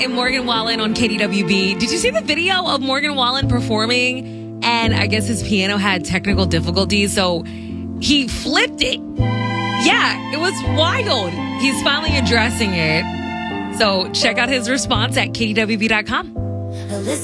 And Morgan Wallen on KDWB. Did you see the video of Morgan Wallen performing? And I guess his piano had technical difficulties, so he flipped it. Yeah, it was wild. He's finally addressing it. So check out his response at KDWB.com.